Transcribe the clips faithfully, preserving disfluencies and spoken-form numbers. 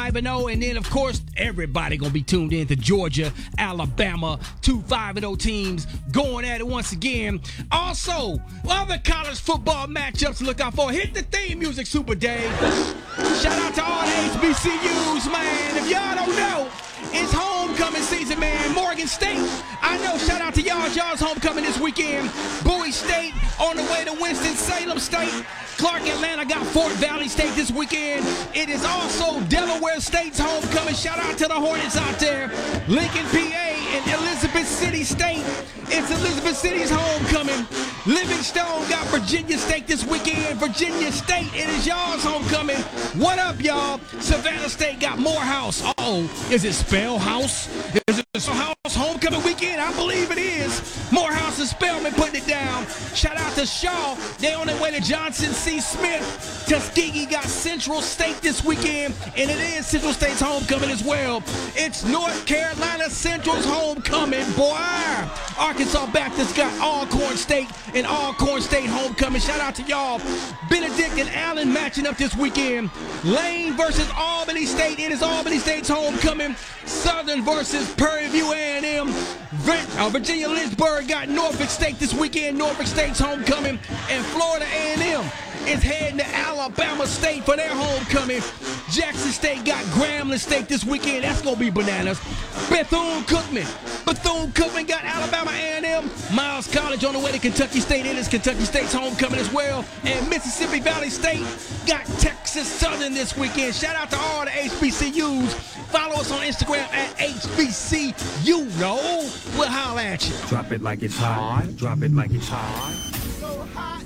five and oh, and then, of course, everybody going to be tuned in to Georgia, Alabama, two five and oh teams going at it once again. Also, other college football matchups to look out for. Hit the theme music, Super Dave. Shout out to all the H B C Us, man. If y'all don't know, it's homecoming season, man. Morgan State, I know. Shout out to y'all. Y'all's homecoming this weekend. Bowie State on the way to Winston-Salem State. Clark Atlanta got Fort Valley State this weekend. It is also Delaware State's homecoming. Shout out to the Hornets out there. Lincoln, P A, and Elizabeth City State. It's Elizabeth City's homecoming. Livingstone got Virginia State this weekend. Virginia State, it is y'all's homecoming. What up, y'all? Savannah State got Morehouse. Uh-oh, is it Spellhouse? Is it Spellhouse homecoming weekend? I believe it is. Morehouse and Spellman putting it down. Shout out to Shaw. They on their way to Johnson C. Smith. Tuskegee got Central State this weekend, and it is Central State's homecoming as well. It's North Carolina Central's homecoming, boy. Arkansas Baptist got Alcorn State and Alcorn State homecoming. Shout out to y'all. Benedict and Allen matching up this weekend. Lane versus Albany State. It is Albany State's homecoming. Southern versus Prairie View A and M. Virginia Lynchburg got Norfolk State this weekend. Norfolk State's homecoming. And Florida A and M is heading to Alabama State for their homecoming. Jackson State got Grambling State this weekend. That's going to be bananas. Bethune-Cookman. Bethune-Cookman got Alabama A and M. Miles College on the way to Kentucky State. It is Kentucky State's homecoming as well. And Mississippi Valley State got Texas Southern this weekend. Shout out to all the H B C Us. Follow us on Instagram at H B C U. Know we'll holler at you. Drop it like it's hot. Drop it like it's hot. So hot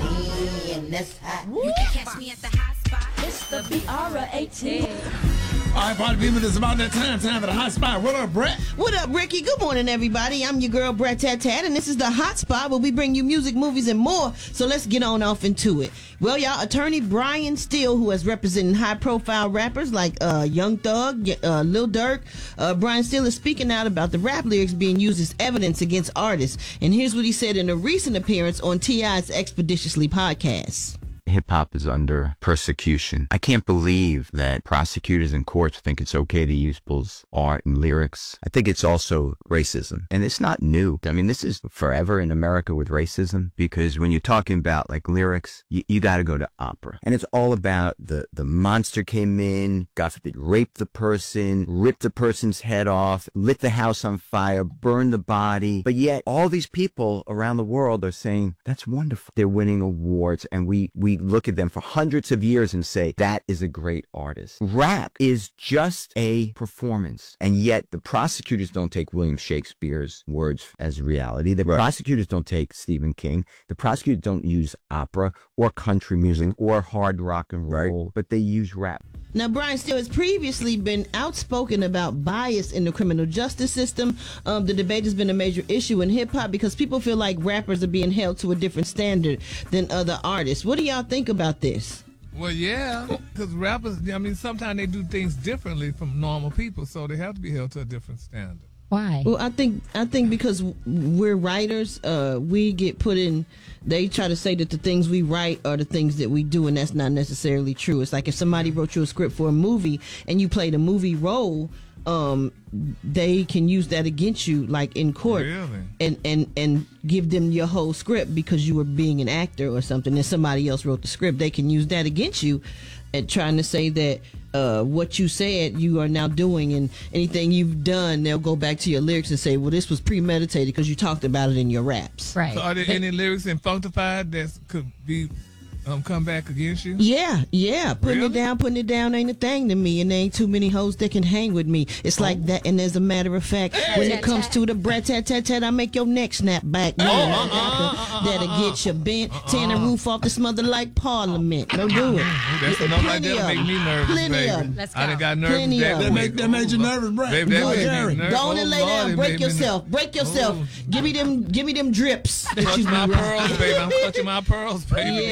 and that's hot. You can catch me at the hot spot. It's the B R eighteen. All right, party people, it's about that time. Time for the hot spot. What up, Brett? What up, Ricky? Good morning, everybody. I'm your girl, Brett Tat Tat, and this is the hot spot where we bring you music, movies, and more. So let's get on off into it. Well, y'all, attorney Brian Steele, who has represented high-profile rappers like uh, Young Thug, uh, Lil Durk, uh, Brian Steele is speaking out about the rap lyrics being used as evidence against artists. And here's what he said in a recent appearance on T I's Expeditiously podcast. Hip-hop is under persecution. I can't believe that prosecutors and courts think it's okay to use people's art and lyrics. I think it's also racism. And it's not new. I mean, this is forever in America with racism, because when you're talking about like lyrics, you, you got to go to opera. And it's all about the, the monster came in, God forbid, raped the person, ripped the person's head off, lit the house on fire, burned the body. But yet all these people around the world are saying, that's wonderful. They're winning awards, and we, we look at them for hundreds of years and say, that is a great artist. Rap is just a performance. And yet the prosecutors don't take William Shakespeare's words as reality. The right. prosecutors don't take Stephen King. The prosecutors don't use opera or country music or hard rock and roll, right. but they use rap. Now, Brian Steele has previously been outspoken about bias in the criminal justice system. Um, the debate has been a major issue in hip-hop because people feel like rappers are being held to a different standard than other artists. What do y'all think about this? Well, yeah, because rappers, I mean, sometimes they do things differently from normal people, so they have to be held to a different standard. Why? Well, I think I think because we're writers, uh, we get put in. They try to say that the things we write are the things that we do, and that's not necessarily true. It's like if somebody wrote you a script for a movie and you played a movie role, um, they can use that against you, like in court, really? and and and give them your whole script because you were being an actor or something, and somebody else wrote the script. They can use that against you, and trying to say that uh, what you said you are now doing, and anything you've done, they'll go back to your lyrics and say, well, this was premeditated because you talked about it in your raps. Right. So are there any lyrics in Funkified that could be um, come back against you? Yeah, yeah. Putting Really? it down, putting it down ain't a thing to me, and there ain't too many hoes that can hang with me. It's like that, and as a matter of fact, when it comes to the Brat Tat Tat Tat, I make your neck snap back. Man, I got the- that'll get you bent, tearing the roof off the smother like Parliament. Don't do it. That's enough like Plenty that of make me them. nervous, Plenty baby. of them. Let's I done go. got nervous Plenty that of That, them. make, that made you nervous, Brett. Baby, that Go, made me Jerry. nervous. Go on and lay Oh, down, Lord, it break made me yourself, break yourself. Oh. Give me them, give me them drips. that Clutch you my be pearls, baby. I'm clutching my pearls, baby. Yeah.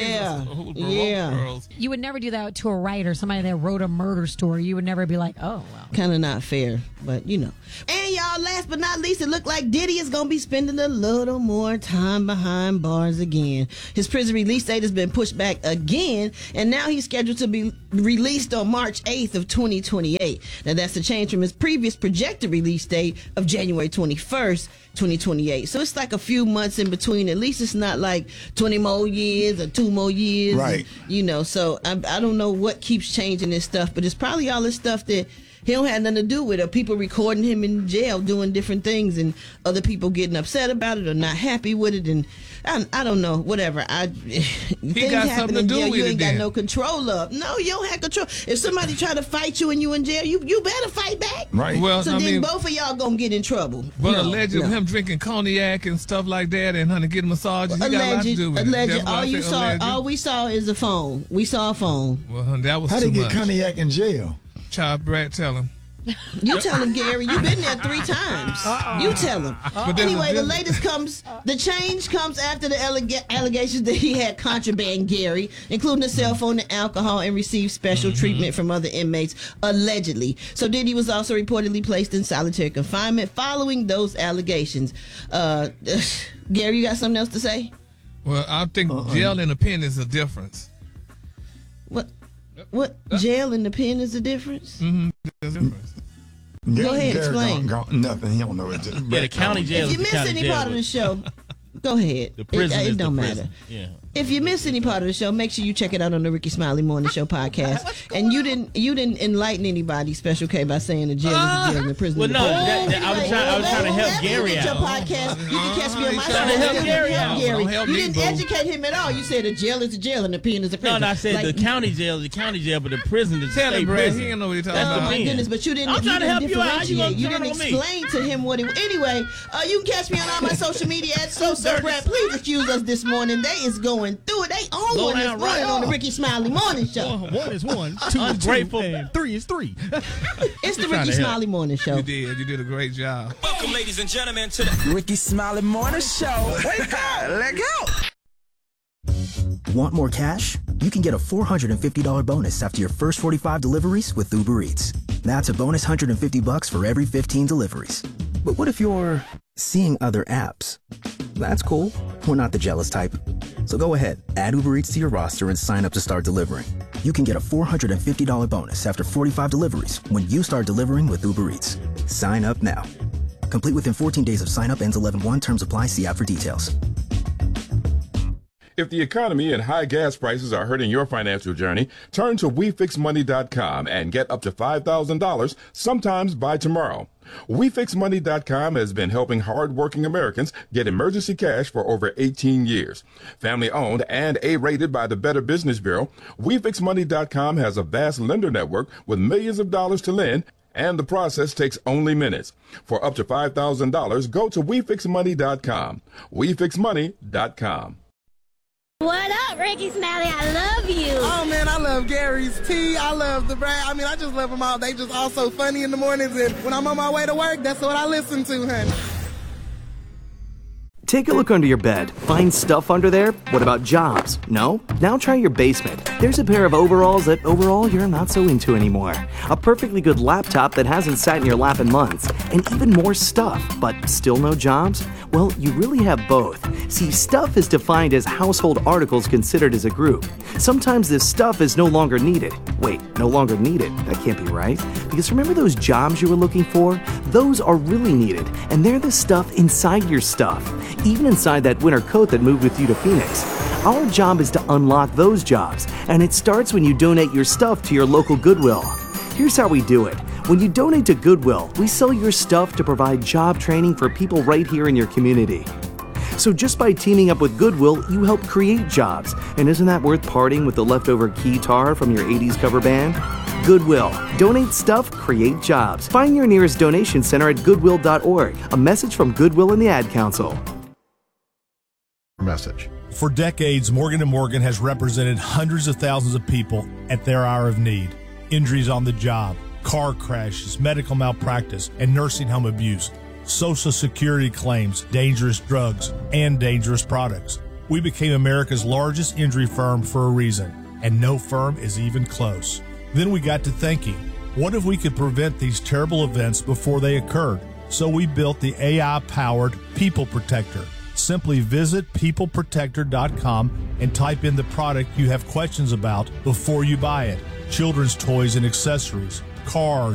Baroque Yeah. girls. You would never do that to a writer, somebody that wrote a murder story. You would never be like, oh, well. Kind of not fair, but you know. And y'all, last but not least, it looked like Diddy is going to be spending a little more time behind bars again. His prison release date has been pushed back again, and now he's scheduled to be released on March eighth of twenty twenty-eight. Now, that's a change from his previous projected release date of January twenty-first, twenty twenty-eight. So it's like a few months in between. At least it's not like twenty more years or two more years. Right. You know, so I, I don't know what keeps changing this stuff, but it's probably all this stuff that he don't have nothing to do with it. People recording him in jail doing different things, and other people getting upset about it or not happy with it, and I, I don't know, whatever. I things got happen something to in do jail with you it ain't then. got no control of. No, you don't have control. If somebody try to fight you and you in jail, you you better fight back. Right. Well, So I then mean, both of y'all gonna get in trouble. but No, allegedly no. him drinking cognac and stuff like that, and honey getting massages, he got a lot to Alleged, do with it. alleged. That's why I All you say saw, alleged. all we saw is a phone. We saw a phone. Well, honey, that was How too they get much. cognac in jail? Child Brad, tell him. You tell him, Gary. You've been there three times. You tell him. But there's Anyway, a the difference. latest comes, the change comes after the alleg- allegations that he had contraband, Gary, including a cell phone and alcohol, and received special Mm-hmm. treatment from other inmates, allegedly. So Diddy was also reportedly placed in solitary confinement following those allegations. Uh, Gary, you got something else to say? Well, I think jail and a pen is a difference. What? What? Jail and the pen is the difference? There's a difference. Go ahead, Gary explain. Don't, don't, nothing. He don't know it. Just Yeah, the county jail If is you the miss county any jail, part of but the show, go ahead. the prison it, is it don't the matter. prison. Yeah. If you miss any part of the show, make sure you check it out on the Ricky Smiley Morning Show podcast. And you didn't you didn't enlighten anybody, Special K, by saying the jail is the jail and the prison Well, is the no, prison. that- that- I was trying- I was trying to help Whenever Gary you get out. your podcast, you can catch me on my show. trying to help You didn't Gary help out. Gary. Don't help You me, didn't boo. educate him at all. You said the jail is the jail and the pen is the No, prison. no, I said Like, the county jail is the county jail, but the prison is the Tell him, state Brad. prison. He didn't know what he talking That's Oh the about. my pen. goodness, but you didn't, I'm you trying to didn't help you out. How you gonna differentiate. You turn didn't on me? explain to him what it Anyway, uh, you can catch me on all my social media at So So Brad. Please excuse us this morning. They is going through it. They own Slow one down is right running on the off. Ricky Smiley Morning Show. One one is one, two is Ungrateful. two, and three is three. It's the trying Ricky to help. Smiley Morning Show. You did. You did a great job. Welcome, ladies and gentlemen, to the Ricky Smiley Morning Show. Wake up, let go. Want more cash? You can get a four hundred fifty dollars bonus after your first forty-five deliveries with Uber Eats. That's a bonus one hundred fifty bucks for every fifteen deliveries. But what if you're seeing other apps? That's cool. We're not the jealous type. So go ahead, add Uber Eats to your roster and sign up to start delivering. You can get a four hundred fifty dollars bonus after forty-five deliveries when you start delivering with Uber Eats. Sign up now. Complete within fourteen days of sign up, ends eleven one. Terms apply. See app for details. If the economy and high gas prices are hurting your financial journey, turn to we fix money dot com and get up to five thousand dollars sometimes by tomorrow. we fix money dot com has been helping hardworking Americans get emergency cash for over eighteen years. Family owned and A-rated by the Better Business Bureau, we fix money dot com has a vast lender network with millions of dollars to lend, and the process takes only minutes. For up to five thousand dollars, go to we fix money dot com. we fix money dot com. What up, Ricky Smiley? I love you. Oh man, I love Gary's tea. I love the Brad. I mean, I just love them all. They just all so funny in the mornings, and when I'm on my way to work, that's what I listen to, honey. Take a look under your bed. Find stuff under there? What about jobs? No? Now try your basement. There's a pair of overalls that overall you're not so into anymore. A perfectly good laptop that hasn't sat in your lap in months. And even more stuff, but still no jobs? Well, you really have both. See, stuff is defined as household articles considered as a group. Sometimes this stuff is no longer needed. Wait, no longer needed? That can't be right. Because remember those jobs you were looking for? Those are really needed, and they're the stuff inside your stuff. Even inside that winter coat that moved with you to Phoenix. Our job is to unlock those jobs, and it starts when you donate your stuff to your local Goodwill. Here's how we do it. When you donate to Goodwill, we sell your stuff to provide job training for people right here in your community. So just by teaming up with Goodwill, you help create jobs. And isn't that worth parting with the leftover keytar from your eighties cover band? Goodwill. Donate stuff, create jobs. Find your nearest donation center at goodwill dot org. A message from Goodwill and the Ad Council. Message. For decades, Morgan and Morgan has represented hundreds of thousands of people at their hour of need. Injuries on the job, car crashes, medical malpractice, and nursing home abuse, Social Security claims, dangerous drugs, and dangerous products. We became America's largest injury firm for a reason, and no firm is even close. Then we got to thinking, what if we could prevent these terrible events before they occurred? So we built the A I-powered People Protector. Simply visit people protector dot com and type in the product you have questions about before you buy it. Children's toys and accessories, cars,